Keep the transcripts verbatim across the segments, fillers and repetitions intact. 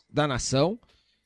da nação.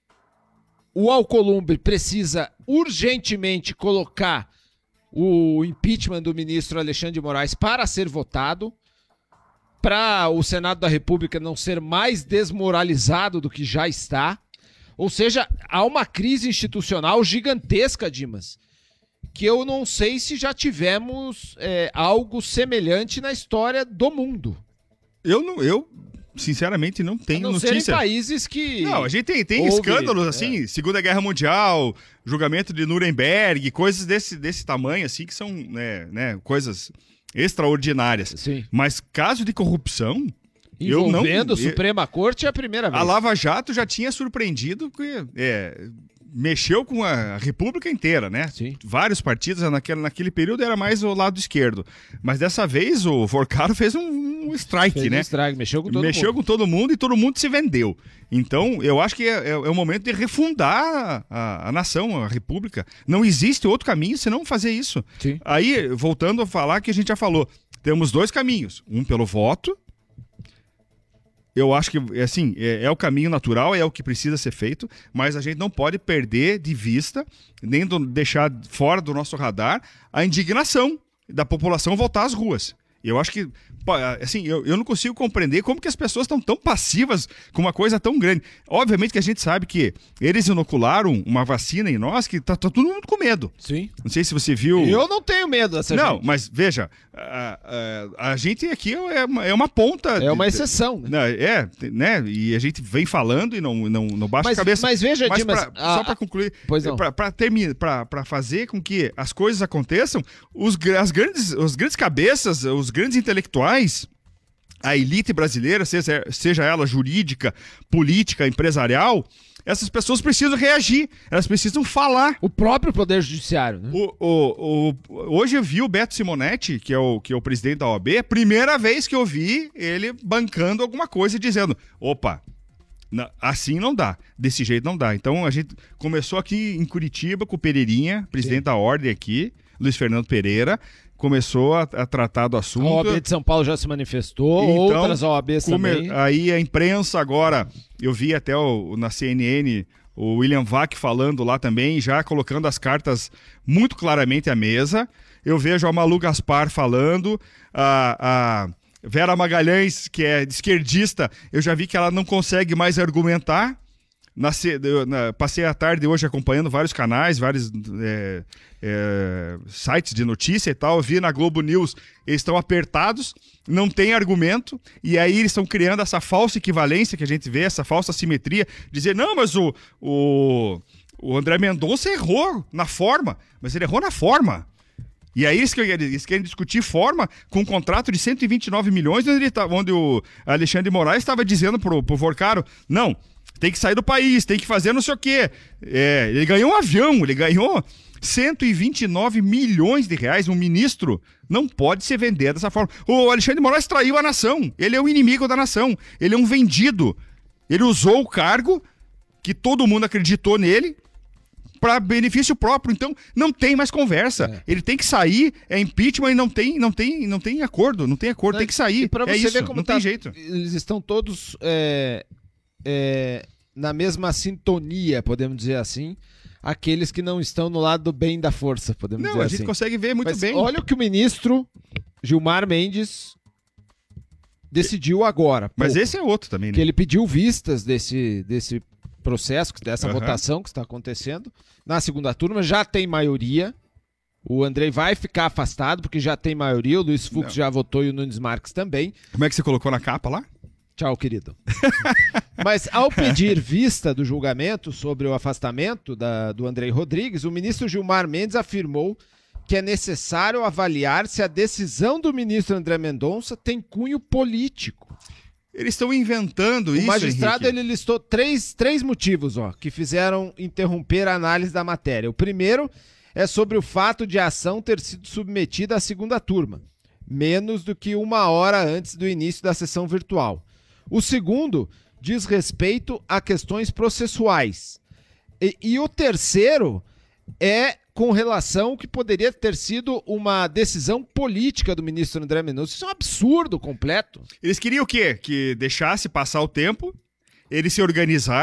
O Alcolumbre precisa urgentemente colocar o impeachment do ministro Alexandre de Moraes para ser votado, para o Senado da República não ser mais desmoralizado do que já está. Ou seja, há uma crise institucional gigantesca, Dimas, que eu não sei se já tivemos é, algo semelhante na história do mundo. Eu, não, eu sinceramente, não tenho a não notícia. Serem países que... Não, a gente tem, tem houve, escândalos, assim, é. Segunda Guerra Mundial, julgamento de Nuremberg, coisas desse, desse tamanho, assim, que são né, né, coisas extraordinárias. Sim. Mas caso de corrupção... Envolvendo eu não, a Suprema Corte é a primeira vez. A Lava Jato já tinha surpreendido que é, mexeu com a República inteira, né? Sim. Vários partidos, naquele, naquele período era mais o lado esquerdo. Mas dessa vez o Forcaro fez um, um strike, fez né? Um strike, mexeu com todo mexeu mundo. com todo mundo e todo mundo se vendeu. Então, eu acho que é, é, é o momento de refundar a, a, a nação, a República. Não existe outro caminho senão fazer isso. Sim. Aí, voltando a falar que a gente já falou, temos dois caminhos. Um pelo voto. Eu acho que, assim, é, é o caminho natural, é o que precisa ser feito, mas a gente não pode perder de vista, nem do, deixar fora do nosso radar, a indignação da população voltar às ruas. Eu acho que, assim, eu, eu não consigo compreender como que as pessoas estão tão passivas com uma coisa tão grande. Obviamente que a gente sabe que eles inocularam uma vacina em nós que tá, tá todo mundo com medo. Sim. Não sei se você viu... Eu não tenho medo dessa Não, gente. mas veja, a, a, a gente aqui é uma, é uma ponta... É uma exceção, né? É, né? E a gente vem falando e não, não, não baixa mas, a cabeça. Mas veja, mas Dimas, pra, a, só para concluir, pois não. para terminar, para fazer com que as coisas aconteçam, os, as grandes, os grandes cabeças, os grandes intelectuais, a elite brasileira, seja, seja ela jurídica, política, empresarial, essas pessoas precisam reagir, elas precisam falar. O próprio Poder Judiciário, né? O, o, o, hoje eu vi o Beto Simonetti, que é o, que é o presidente da O A B, primeira vez que eu vi ele bancando alguma coisa e dizendo, opa, não, assim não dá, desse jeito não dá. Então a gente começou aqui em Curitiba com o Pereirinha, presidente Sim. da Ordem aqui, Luiz Fernando Pereira, começou a, a tratar do assunto. A O A B de São Paulo já se manifestou, então, outras O A Bs come... também. Aí a imprensa agora, eu vi até o, na C N N o William Vac falando lá também, já colocando as cartas muito claramente à mesa. Eu vejo a Malu Gaspar falando, a, a Vera Magalhães, que é esquerdista, eu já vi que ela não consegue mais argumentar. Na, na, passei a tarde hoje acompanhando vários canais, vários é, é, sites de notícia e tal. Eu vi na Globo News, eles estão apertados, não tem argumento, e aí eles estão criando essa falsa equivalência que a gente vê, essa falsa simetria, dizer, não, mas o, o, o André Mendonça errou na forma, mas ele errou na forma. E aí eles querem, eles querem discutir forma com um contrato de cento e vinte e nove milhões, onde, ele tá, onde o Alexandre de Moraes estava dizendo pro, pro Forcaro, não, tem que sair do país, tem que fazer não sei o quê. É, ele ganhou um avião, ele ganhou cento e vinte e nove milhões de reais. Um ministro não pode se vender dessa forma. O Alexandre de Moraes traiu a nação. Ele é o inimigo da nação. Ele é um vendido. Ele usou o cargo que todo mundo acreditou nele para benefício próprio. Então, não tem mais conversa. É. Ele tem que sair, é impeachment e não tem, não tem, não tem acordo. Não tem acordo, não, tem que sair. É isso, ver como não tá, tem jeito. Eles estão todos... É... É, na mesma sintonia, podemos dizer assim, aqueles que não estão no lado do bem da força, podemos não, dizer assim. Não, a gente consegue ver muito Mas bem. Olha o que o ministro Gilmar Mendes decidiu agora. Mas pouco, esse é outro também, né? Que ele pediu vistas desse, desse processo, dessa uhum. votação que está acontecendo. Na segunda turma já tem maioria. O Andrei vai ficar afastado porque já tem maioria. O Luiz Fux não. já votou e o Nunes Marques também. Como é que você colocou na capa lá? Tchau, querido. Mas ao pedir vista do julgamento sobre o afastamento da, do Andrei Rodrigues, o ministro Gilmar Mendes afirmou que é necessário avaliar se a decisão do ministro André Mendonça tem cunho político. Eles estão inventando o isso, O magistrado Henrique. ele listou três, três motivos ó, que fizeram interromper a análise da matéria. O primeiro é sobre o fato de a ação ter sido submetida à segunda turma, menos do que uma hora antes do início da sessão virtual. O segundo diz respeito a questões processuais. E, e o terceiro é com relação ao que poderia ter sido uma decisão política do ministro André Mendonça. Isso é um absurdo completo. Eles queriam o quê? Que deixasse passar o tempo, eles se organizaram.